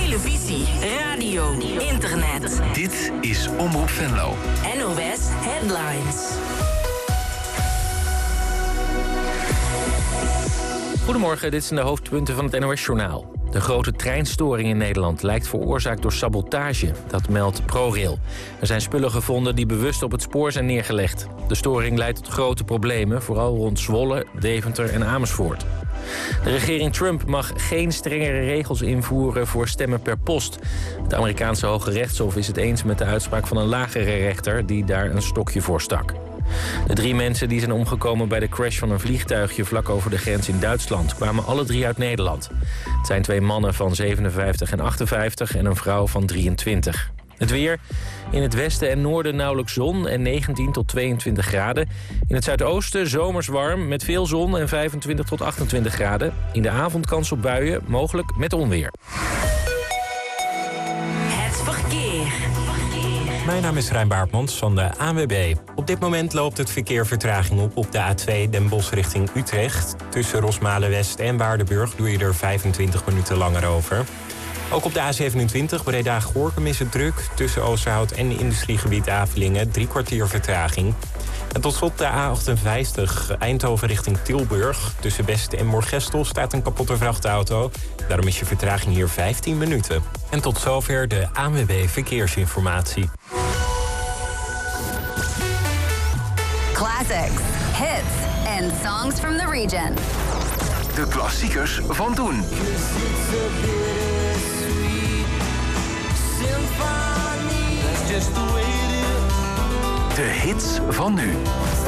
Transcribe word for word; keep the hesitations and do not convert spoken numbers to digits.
televisie, radio, internet. Dit is Omroep Venlo. N O S Headlines. Goedemorgen, dit zijn de hoofdpunten van het N O S-journaal. De grote treinstoring in Nederland lijkt veroorzaakt door sabotage. Dat meldt ProRail. Er zijn spullen gevonden die bewust op het spoor zijn neergelegd. De storing leidt tot grote problemen, vooral rond Zwolle, Deventer en Amersfoort. De regering Trump mag geen strengere regels invoeren voor stemmen per post. Het Amerikaanse Hoge Rechtshof is het eens met de uitspraak van een lagere rechter die daar een stokje voor stak. De drie mensen die zijn omgekomen bij de crash van een vliegtuigje vlak over de grens in Duitsland kwamen alle drie uit Nederland. Het zijn twee mannen van zevenenvijftig en achtenvijftig en een vrouw van drieëntwintig. Het weer. In het westen en noorden nauwelijks zon en negentien tot tweeëntwintig graden. In het zuidoosten zomers warm met veel zon en vijfentwintig tot achtentwintig graden. In de avond kans op buien, mogelijk met onweer. Het verkeer. Mijn naam is Rijn Baartmans van de A N W B. Op dit moment loopt het verkeer vertraging op op de A twee Den Bosch richting Utrecht. Tussen Rosmalen-West en Waardenburg doe je er vijfentwintig minuten langer over. Ook op de A zevenentwintig Breda-Gorinchem is het druk. Tussen Oosterhout en industriegebied Avelingen drie kwartier vertraging. En tot slot de A achtenvijftig Eindhoven richting Tilburg. Tussen Best en Moergestel staat een kapotte vrachtauto. Daarom is je vertraging hier vijftien minuten. En tot zover de A N W B Verkeersinformatie. Classics, hits and songs from the region. De klassiekers van toen. De hits van nu.